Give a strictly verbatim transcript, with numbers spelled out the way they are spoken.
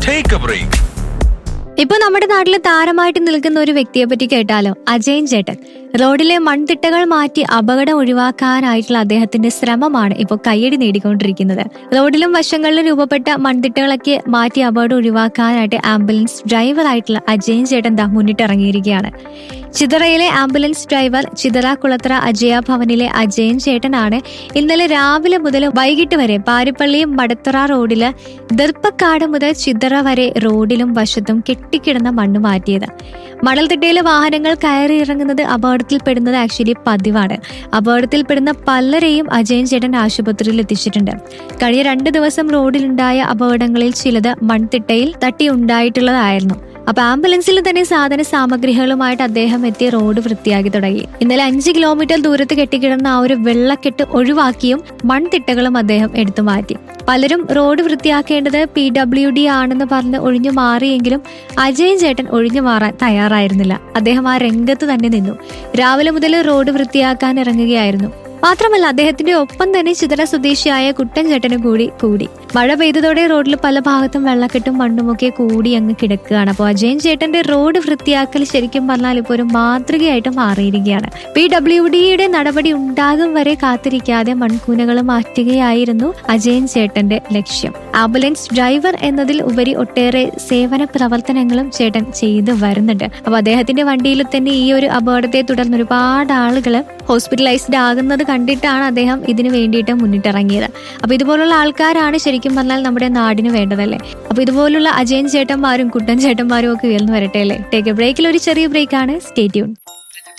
Take a break. ഇപ്പൊ നമ്മുടെ നാട്ടിൽ താരമായിട്ട് നിൽക്കുന്ന ഒരു വ്യക്തിയെ പറ്റി കേട്ടാലോ, അജയൻ ചേട്ടൻ. റോഡിലെ മൺതിട്ടകൾ മാറ്റി അപകടം ഒഴിവാക്കാനായിട്ടുള്ള അദ്ദേഹത്തിന്റെ ശ്രമമാണ് ഇപ്പോൾ കയ്യടി നേടിക്കൊണ്ടിരിക്കുന്നത്. റോഡിലും വശങ്ങളിലും രൂപപ്പെട്ട മൺതിട്ടകളൊക്കെ മാറ്റി അപകടം ഒഴിവാക്കാനായിട്ട് ആംബുലൻസ് ഡ്രൈവർ ആയിട്ടുള്ള അജയൻ ചേട്ടൻ ദാ മുന്നിട്ടിറങ്ങിയിരിക്കുകയാണ്. ചിതറയിലെ ആംബുലൻസ് ഡ്രൈവർ ചിതറ കുളത്തറ അജയ ഭവനിലെ അജയൻ ചേട്ടനാണ് ഇന്നലെ രാവിലെ മുതൽ വൈകിട്ട് വരെ പാരിപ്പള്ളി മടത്തറ റോഡില് ദർപ്പക്കാട് മുതൽ ചിതറ വരെ റോഡിലും വശത്തും കെട്ടിക്കിടന്ന മണ്ണ് മാറ്റിയത്. മണൽത്തിട്ടയിലെ വാഹനങ്ങൾ കയറി ഇറങ്ങുന്നത് അപകടത്തിൽപ്പെടുന്നത് ആക്ച്വലി പതിവാണ്. അപകടത്തിൽപ്പെടുന്ന പലരെയും അജയൻ ചേട്ടൻ ആശുപത്രിയിൽ എത്തിച്ചിട്ടുണ്ട്. കഴിഞ്ഞ രണ്ട് ദിവസം റോഡിലുണ്ടായ അപകടങ്ങളിൽ ചിലത് മൺതിട്ടയിൽ തട്ടി ഉണ്ടായിട്ടുള്ളതായിരുന്നു. അപ്പൊ ആംബുലൻസിൽ തന്നെ സാധന സാമഗ്രികളുമായിട്ട് അദ്ദേഹം എത്തി റോഡ് വൃത്തിയാക്കി തുടങ്ങി. ഇന്നലെ അഞ്ച് കിലോമീറ്റർ ദൂരത്ത് കെട്ടിക്കിടന്ന ആ ഒരു വെള്ളക്കെട്ട് ഒഴിവാക്കിയും മൺതിട്ടകളും അദ്ദേഹം എടുത്തു മാറ്റി. പലരും റോഡ് വൃത്തിയാക്കേണ്ടത് പി ഡബ്ല്യു ഡി ആണെന്ന് പറഞ്ഞ് ഒഴിഞ്ഞു മാറിയെങ്കിലും അജയൻ ചേട്ടൻ ഒഴിഞ്ഞു മാറാൻ തയ്യാറായിരുന്നില്ല. അദ്ദേഹം ആ രംഗത്ത് തന്നെ നിന്നു. രാവിലെ മുതൽ റോഡ് വൃത്തിയാക്കാൻ ഇറങ്ങുകയായിരുന്നു. മാത്രമല്ല അദ്ദേഹത്തിന്റെ ഒപ്പം തന്നെ ചിതറ സ്വദേശിയായ കുട്ടൻ ചേട്ടനും കൂടി കൂടി. മഴ പെയ്തതോടെ റോഡിൽ പല ഭാഗത്തും വെള്ളക്കെട്ടും മണ്ണുമൊക്കെ കൂടി അങ്ങ് കിടക്കുകയാണ്. അപ്പോൾ അജയൻ ചേട്ടന്റെ റോഡ് വൃത്തിയാക്കൽ ശരിക്കും പറഞ്ഞാൽ ഇപ്പോൾ ഒരു മാതൃകയായിട്ട് മാറിയിരിക്കുകയാണ്. പി ഡബ്ല്യു ഡിയുടെ നടപടി ഉണ്ടാകും വരെ കാത്തിരിക്കാതെ മൺകൂനകൾ മാറ്റുകയായിരുന്നു അജയൻ ചേട്ടന്റെ ലക്ഷ്യം. ആംബുലൻസ് ഡ്രൈവർ എന്നതിൽ ഉപരി ഒട്ടേറെ സേവന പ്രവർത്തനങ്ങളും ചേട്ടൻ ചെയ്തു വരുന്നുണ്ട്. അപ്പൊ അദ്ദേഹത്തിന്റെ വണ്ടിയിൽ തന്നെ ഈ ഒരു അപകടത്തെ തുടർന്ന് ഒരുപാട് ആളുകൾ ഹോസ്പിറ്റലൈസ്ഡ് ആകുന്നത് കണ്ടിട്ടാണ് അദ്ദേഹം ഇതിനു വേണ്ടിയിട്ട് മുന്നിട്ടിറങ്ങിയത്. അപ്പൊ ഇതുപോലുള്ള ആൾക്കാരാണ് ശരിക്കും പറഞ്ഞാൽ നമ്മുടെ നാടിന് വേണ്ടതല്ലേ. അപ്പൊ ഇതുപോലുള്ള അജയൻ ചേട്ടന്മാരും കുട്ടൻ ചേട്ടന്മാരും ഒക്കെ ഉയർന്നു വരട്ടെ അല്ലേ. ടേക്ക് എ ബ്രേക്കിൽ ഒരു ചെറിയ ബ്രേക്കാണ്. Stay tune.